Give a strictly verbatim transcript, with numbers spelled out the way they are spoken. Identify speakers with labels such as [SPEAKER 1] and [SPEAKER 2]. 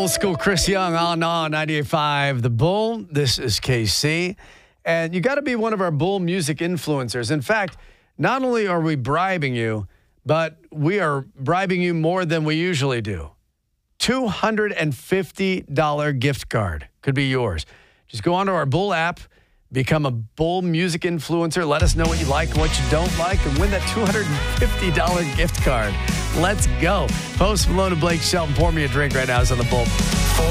[SPEAKER 1] Old school Chris Young on on ninety-eight point five The Bull. This is K C. And you got to be one of our Bull music influencers. In fact, not only are we bribing you, but we are bribing you more than we usually do. two hundred fifty dollars gift card could be yours. Just go onto our Bull app, become a Bull music influencer. Let us know what you like and what you don't like, and win that two hundred fifty dollars gift card. Let's go. Post Malone and Blake Shelton. Pour me a drink right now. It's on the Bull.